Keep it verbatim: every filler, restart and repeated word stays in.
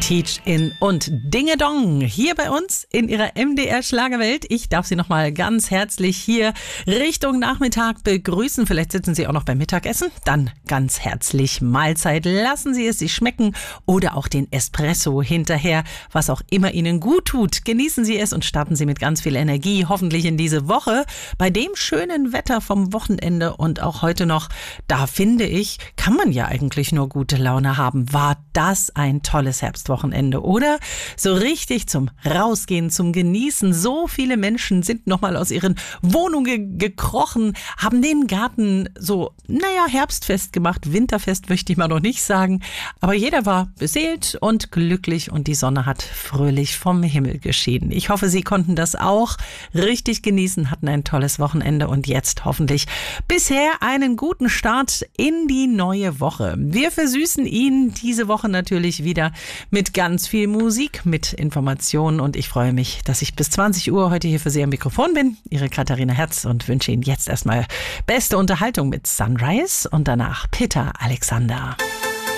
Teach In und Dinge Dong hier bei uns in ihrer M D R Schlagerwelt. Ich darf Sie nochmal ganz herzlich hier Richtung Nachmittag begrüßen. Vielleicht sitzen Sie auch noch beim Mittagessen. Dann ganz herzlich Mahlzeit. Lassen Sie es sich schmecken oder auch den Espresso hinterher, was auch immer Ihnen gut tut. Genießen Sie es und starten Sie mit ganz viel Energie hoffentlich in diese Woche. Bei dem schönen Wetter vom Wochenende und auch heute noch, da finde ich, kann man ja eigentlich nur gute Laune haben. War das ein tolles Herbstwochenende, oder? So richtig zum Rausgehen, zum Genießen. So viele Menschen sind nochmal aus ihren Wohnungen gekrochen, haben den Garten so, naja, herbstfest gemacht. Winterfest möchte ich mal noch nicht sagen. Aber jeder war beseelt und glücklich und die Sonne hat fröhlich vom Himmel geschienen. Ich hoffe, Sie konnten das auch richtig genießen, hatten ein tolles Wochenende und jetzt hoffentlich bisher einen guten Start in die neue Woche. Wir versüßen Ihnen diese Woche natürlich wieder mit ganz viel Musik, mit Informationen und ich freue mich, dass ich bis zwanzig Uhr heute hier für Sie am Mikrofon bin. Ihre Katharina Herz und wünsche Ihnen jetzt erstmal beste Unterhaltung mit Sunrise und danach Peter Alexander.